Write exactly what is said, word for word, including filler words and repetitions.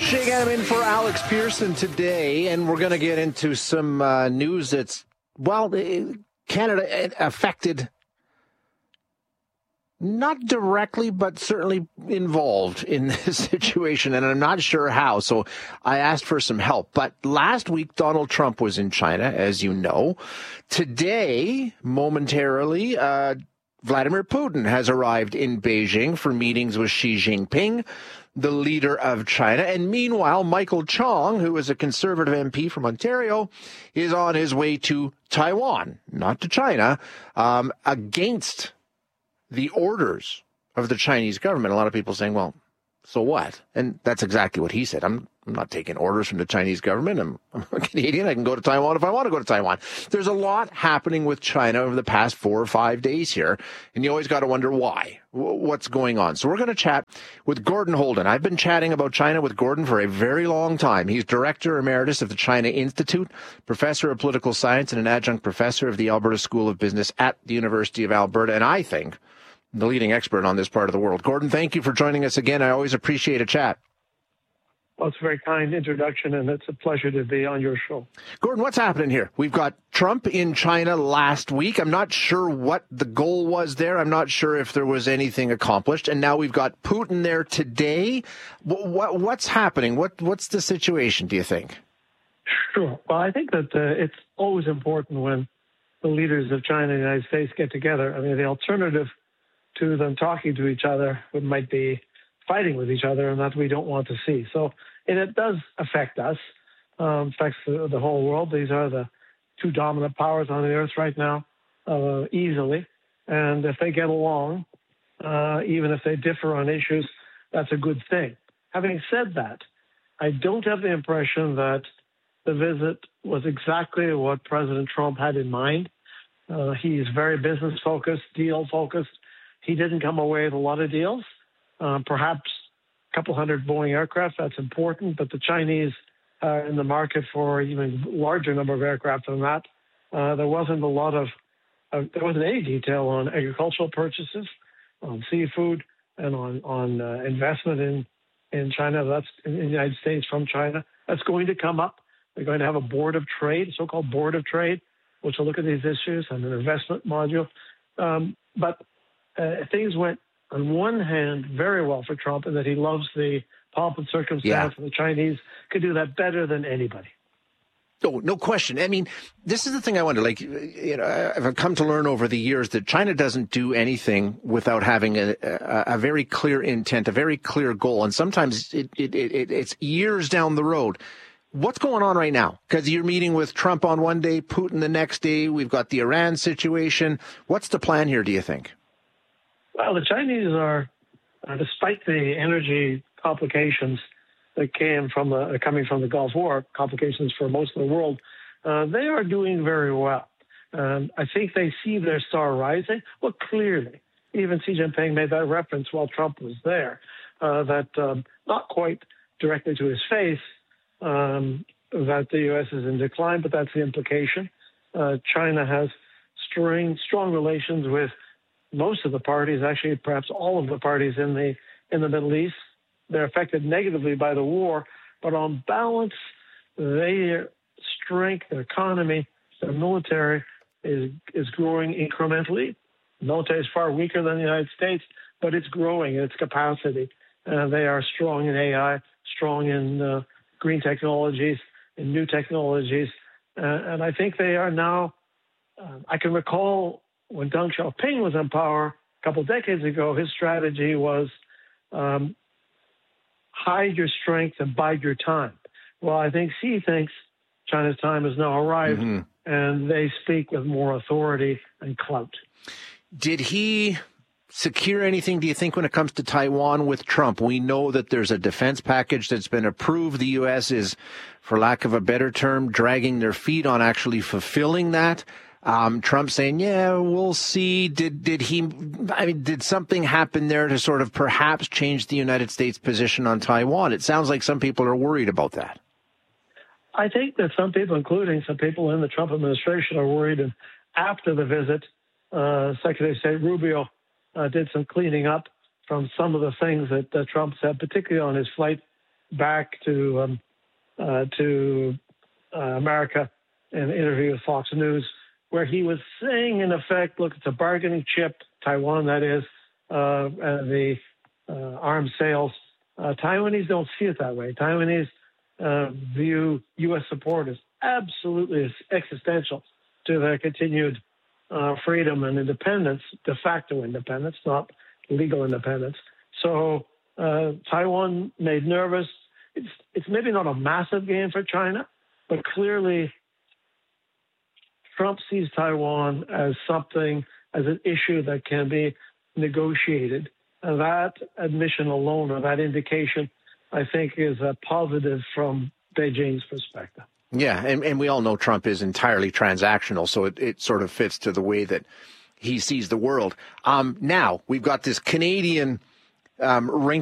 Shay Gannon in for Alex Pearson today, and we're going to get into some uh, news that's, well, Canada affected, not directly, but certainly involved in this situation, and I'm not sure how, so I asked for some help. But last week, Donald Trump was in China, as you know. Today, momentarily, uh, Vladimir Putin has arrived in Beijing for meetings with Xi Jinping, the leader of China. And meanwhile, Michael Chong, who is a conservative M P from Ontario, is on his way to Taiwan, not to China, um, against the orders of the Chinese government. A lot of people saying, well, so what? And that's exactly what he said. I'm, I'm not taking orders from the Chinese government. I'm, I'm a Canadian. I can go to Taiwan if I want to go to Taiwan. There's a lot happening with China over the past four or five days here, and you always got to wonder why. What's going on? So we're going to chat with Gordon Holden. I've been chatting about China with Gordon for a very long time. He's Director Emeritus of the China Institute, Professor of Political Science, and an Adjunct Professor of the Alberta School of Business at the University of Alberta, and I think the leading expert on this part of the world. Gordon, thank you for joining us again. I always appreciate a chat. Well, it's a very kind introduction, and it's a pleasure to be on your show. Gordon, what's happening here? We've got Trump in China last week. I'm not sure what the goal was there. I'm not sure if there was anything accomplished. And now we've got Putin there today. What, what's happening? What, what's the situation, do you think? Sure. Well, I think that uh, it's always important when the leaders of China and the United States get together. I mean, the alternative to them talking to each other might be fighting with each other, and that we don't want to see. So, and it does affect us, um, affects the, the whole world. These are the two dominant powers on the earth right now, uh, easily. And if they get along, uh, even if they differ on issues, that's a good thing. Having said that, I don't have the impression that the visit was exactly what President Trump had in mind. Uh, he's very business-focused, deal-focused. He didn't come away with a lot of deals, uh, perhaps a couple hundred Boeing aircraft. That's important, but the Chinese are in the market for an even larger number of aircraft than that. Uh, there wasn't a lot of, uh, there wasn't any detail on agricultural purchases, on seafood, and on on uh, investment in in China. That's in the United States from China. That's going to come up. They're going to have a board of trade, so-called board of trade, which will look at these issues and an investment module. Um, but Uh, things went, on one hand, very well for Trump in that he loves the pomp and circumstance, yeah. and the Chinese could do that better than anybody. Oh, no question. I mean, this is the thing I wonder. Like, you know, I've come to learn over the years that China doesn't do anything without having a, a, a very clear intent, a very clear goal, and sometimes it, it, it, it's years down the road. What's going on right now? Because you're meeting with Trump on one day, Putin the next day. We've got the Iran situation. What's the plan here, do you think? Well, the Chinese are, uh, despite the energy complications that came from the, coming from the Gulf War, complications for most of the world, uh, they are doing very well. Um, I think they see their star rising. Well, clearly, even Xi Jinping made that reference while Trump was there, uh, that um, not quite directly to his face, um, that the U S is in decline, but that's the implication. Uh, China has strong, strong relations with most of the parties, actually perhaps all of the parties in the in the Middle East. They're affected negatively by the war, but on balance, their strength, their economy, their military is is growing incrementally. The military is far weaker than the United States, but it's growing in its capacity. Uh, they are strong in A I, strong in uh, green technologies, in new technologies, uh, and I think they are now. Uh, I can recall when Deng Xiaoping was in power a couple of decades ago, his strategy was um, hide your strength and bide your time. Well, I think Xi thinks China's time has now arrived, mm-hmm. and they speak with more authority and clout. Did he secure anything, do you think, when it comes to Taiwan with Trump? We know that there's a defense package that's been approved. The U S is, for lack of a better term, dragging their feet on actually fulfilling that. Um, Trump saying, yeah, we'll see. Did did he, I mean, did something happen there to sort of perhaps change the United States position on Taiwan? It sounds like some people are worried about that. I think that some people, including some people in the Trump administration, are worried. And after the visit, uh, Secretary of State Rubio uh, did some cleaning up from some of the things that uh, Trump said, particularly on his flight back to um, uh, to uh, America in an interview with Fox News, where he was saying, in effect, look, it's a bargaining chip, Taiwan, that is, uh, and the uh, arms sales. Uh, Taiwanese don't see it that way. Taiwanese uh, view U S support as absolutely existential to their continued uh, freedom and independence, de facto independence, not legal independence. So uh, Taiwan made nervous. It's, it's maybe not a massive gain for China, but clearly Trump sees Taiwan as something, as an issue that can be negotiated. And that admission alone, or that indication, I think is a positive from Beijing's perspective. Yeah, and, and we all know Trump is entirely transactional, so it, it sort of fits to the way that he sees the world. Um, now, we've got this Canadian um, ring.